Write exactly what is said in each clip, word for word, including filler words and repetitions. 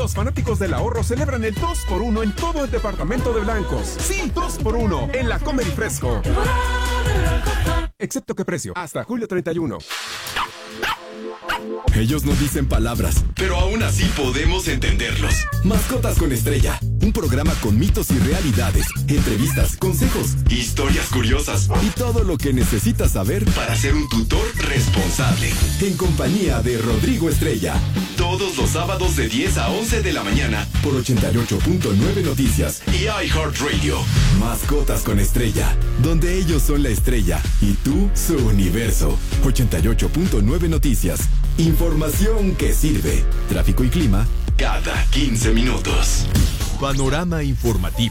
Los fanáticos del ahorro celebran el dos por uno en todo el departamento de blancos. Sí, dos por uno en la Comer y Fresco. Excepto que precio, hasta julio treinta y uno. Ellos no dicen palabras, pero aún así podemos entenderlos. Mascotas con Estrella, un programa con mitos y realidades, entrevistas, consejos, historias curiosas y todo lo que necesitas saber para ser un tutor responsable. En compañía de Rodrigo Estrella, todos los sábados de diez a once de la mañana por ochenta y ocho punto nueve Noticias y iHeartRadio. Mascotas con Estrella, donde ellos son la estrella y tú su universo. ochenta y ocho punto nueve Noticias. Información que sirve. Tráfico y clima cada quince minutos. Panorama informativo.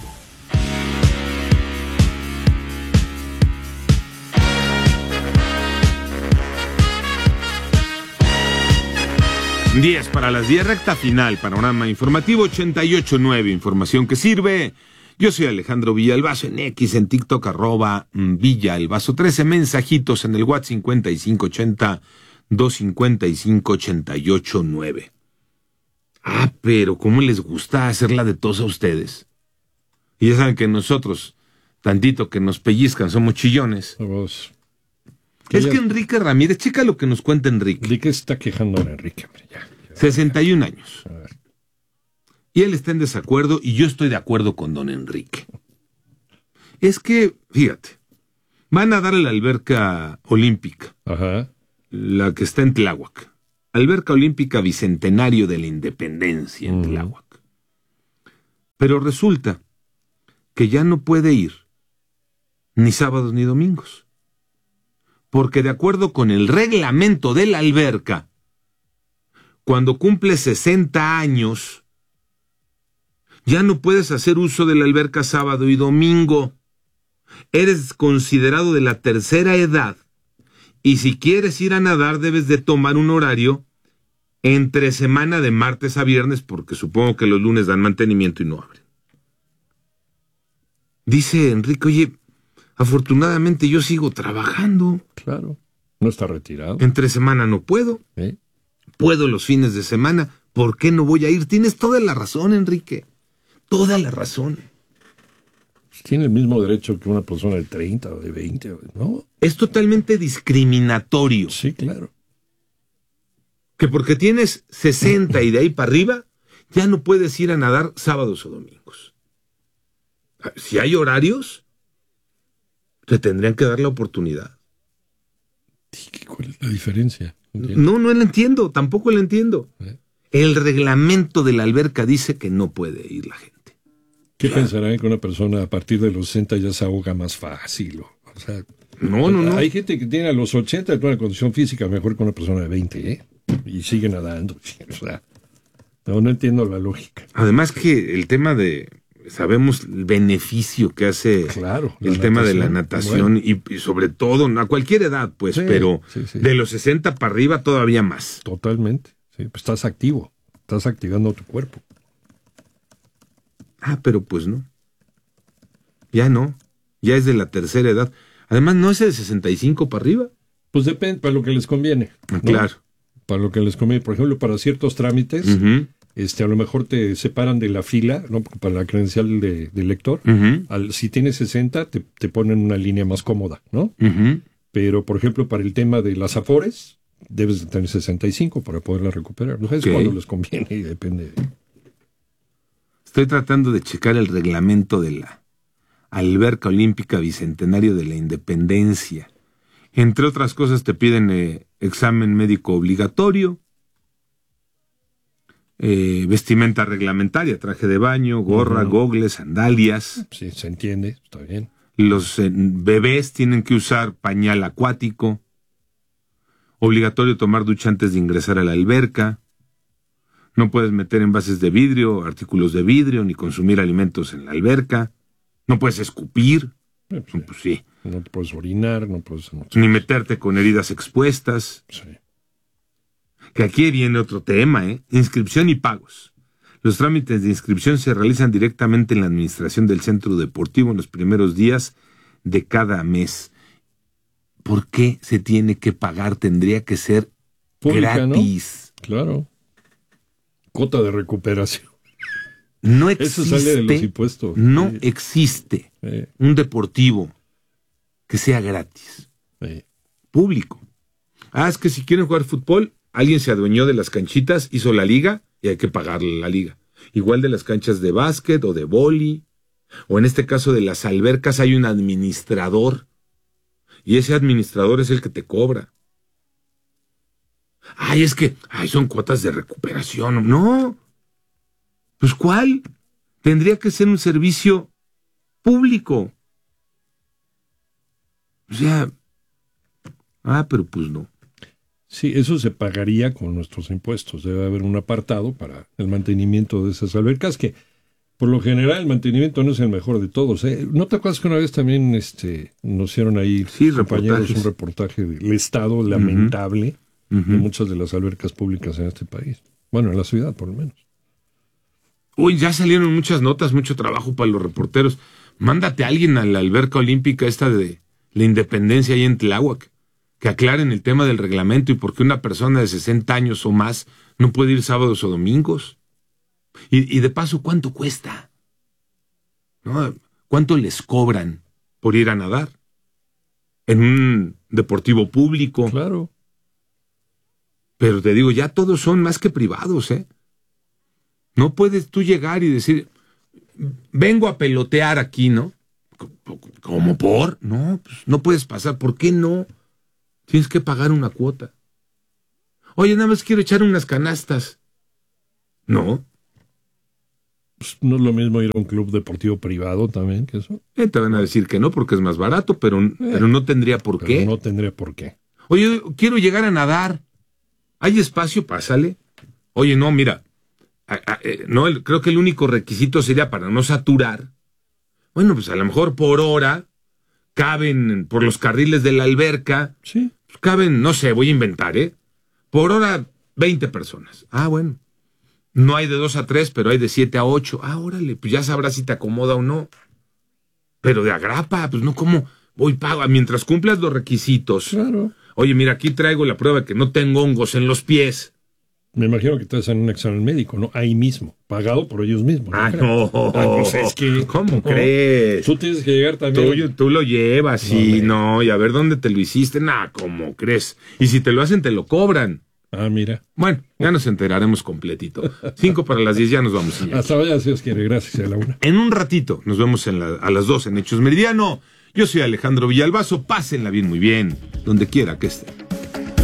diez para las diez, recta final, panorama informativo ochenta y ocho punto nueve, información que sirve. Yo soy Alejandro Villalbazo, en X, en TikTok, arroba Villalbazo trece, mensajitos en el WhatsApp cincuenta y cinco ochenta, doscientos cincuenta y cinco, ochenta y ocho nueve. Ah, pero ¿cómo les gusta hacerla de tos a ustedes? Y ya saben que nosotros, tantito que nos pellizcan, somos chillones. Vos. Es ya... que Enrique Ramírez, checa lo que nos cuenta Enrique. Enrique está quejando ahora, Enrique, hombre, ya, ya. sesenta y un años. Y él está en desacuerdo y yo estoy de acuerdo con don Enrique. Es que, fíjate, van a darle la alberca olímpica. Ajá. La que está en Tláhuac. Alberca olímpica Bicentenario de la Independencia en uh-huh. Tláhuac. Pero resulta que ya no puede ir ni sábados ni domingos. Porque de acuerdo con el reglamento de la alberca, cuando cumple sesenta años, ya no puedes hacer uso de la alberca sábado y domingo. Eres considerado de la tercera edad. Y si quieres ir a nadar, debes de tomar un horario entre semana de martes a viernes, porque supongo que los lunes dan mantenimiento y no abren. Dice Enrique, oye, afortunadamente yo sigo trabajando. Claro, no está retirado. Entre semana no puedo. ¿Eh? Puedo los fines de semana. ¿Por qué no voy a ir? Tienes toda la razón, Enrique. Toda la razón. Tiene el mismo derecho que una persona de treinta o de veinte, ¿no? Es totalmente discriminatorio. Sí, claro. Que porque tienes sesenta y de ahí para arriba, ya no puedes ir a nadar sábados o domingos. Si hay horarios, te tendrían que dar la oportunidad. ¿Cuál es la diferencia? No, no la entiendo, tampoco la entiendo. ¿Eh? El reglamento de la alberca dice que no puede ir la gente. ¿Qué claro. pensarán que una persona a partir de los sesenta ya se ahoga más fácil? O, o sea, no, no, no. Hay gente que tiene a los ochenta una condición física mejor que una persona de veinte, ¿eh? Y sigue nadando. O sea, no, no entiendo la lógica. Además que el tema de, sabemos el beneficio que hace claro, el tema natación, de la natación bueno. y, y sobre todo a cualquier edad, pues, sí, pero sí, sí. de los sesenta para arriba todavía más. Totalmente. Sí, pues estás activo, estás activando tu cuerpo. Ah, pero pues no. Ya no. Ya es de la tercera edad. Además, ¿no es de sesenta y cinco para arriba? Pues depende, para lo que les conviene. ¿no? Claro. Para lo que les conviene. Por ejemplo, para ciertos trámites, uh-huh. este, a lo mejor te separan de la fila, ¿no? Para la credencial de, de lector. Uh-huh. Al, si tienes sesenta, te, te ponen una línea más cómoda, ¿no? Uh-huh. Pero, por ejemplo, para el tema de las afores, debes de tener sesenta y cinco para poderla recuperar. No es okay. cuando les conviene y depende de... Estoy tratando de checar el reglamento de la Alberca Olímpica Bicentenario de la Independencia. Entre otras cosas te piden eh, examen médico obligatorio, eh, vestimenta reglamentaria, traje de baño, gorra, uh-huh. gogles, sandalias. Sí, se entiende, está bien. Los eh, bebés tienen que usar pañal acuático. Obligatorio tomar ducha antes de ingresar a la alberca. No puedes meter envases de vidrio, artículos de vidrio, ni consumir alimentos en la alberca. No puedes escupir. Sí, pues, pues sí. No te puedes orinar, no puedes... No ni meterte con heridas expuestas. Sí. Que aquí viene otro tema, ¿eh? Inscripción y pagos. Los trámites de inscripción se realizan directamente en la administración del centro deportivo en los primeros días de cada mes. ¿Por qué se tiene que pagar? Tendría que ser pública, gratis. ¿no? Claro. Cuota de recuperación. No existe. Eso sale de los impuestos. No sí. existe sí. un deportivo que sea gratis. Sí. Público. Ah, es que si quieren jugar fútbol, alguien se adueñó de las canchitas, hizo la liga y hay que pagarle la liga. Igual de las canchas de básquet o de vóley, o en este caso de las albercas hay un administrador y ese administrador es el que te cobra. Ay, es que ay, son cuotas de recuperación. No. Pues ¿cuál? Tendría que ser un servicio público. O sea, ah, pero pues no. Sí, eso se pagaría con nuestros impuestos. Debe haber un apartado para el mantenimiento de esas albercas, que por lo general el mantenimiento no es el mejor de todos. ¿eh? ¿No te acuerdas que una vez también este, nos hicieron ahí sí, compañeros un reportaje del estado lamentable uh-huh. de muchas de las albercas públicas en este país? Bueno, en la ciudad por lo menos. Uy, ya salieron muchas notas, mucho trabajo para los reporteros. Mándate a alguien a la alberca olímpica esta de la Independencia ahí en Tláhuac, que aclaren el tema del reglamento y por qué una persona de sesenta años o más no puede ir sábados o domingos. Y, y de paso, ¿cuánto cuesta? ¿No? ¿Cuánto les cobran por ir a nadar? En un deportivo público. Claro. Pero te digo, ya todos son más que privados, ¿eh? No puedes tú llegar y decir, vengo a pelotear aquí, ¿no? ¿Cómo por? No, pues no puedes pasar. ¿Por qué no? Tienes que pagar una cuota. Oye, nada más quiero echar unas canastas. No. Pues no es lo mismo ir a un club deportivo privado también que eso. Eh, te van a decir que no porque es más barato, pero, eh, pero no tendría por pero qué. No tendría por qué. Oye, quiero llegar a nadar. ¿Hay espacio? Pásale. Oye, no, mira. A, a, eh, no, el, creo que el único requisito sería para no saturar. Bueno, pues a lo mejor por hora caben por los carriles de la alberca. Sí. Pues caben, no sé, voy a inventar, ¿eh? Por hora, veinte personas. Ah, bueno. No hay de dos a tres, pero hay de siete a ocho. Ah, órale, pues ya sabrás si te acomoda o no. Pero de agrapa, pues no como voy pago. Mientras cumplas los requisitos. Claro. Oye, mira, aquí traigo la prueba de que no tengo hongos en los pies. Me imagino que te hacen un examen médico, ¿no? Ahí mismo, pagado por ellos mismos. Ah, no. no. Ah, pues es que, ¿Cómo no, crees? Tú tienes que llegar también. Tú, tú lo llevas, sí, no, no, y a ver dónde te lo hiciste. Nah, ¿cómo crees? Y si te lo hacen, te lo cobran. Ah, mira. Bueno, ya nos enteraremos completito. Cinco para las diez, ya nos vamos. Señor. Hasta vaya, si Dios quiere. Gracias, a la una. En un ratito, nos vemos en la, a las dos en Hechos Meridiano. Yo soy Alejandro Villalbazo. Pásenla bien, muy bien, donde quiera que estén.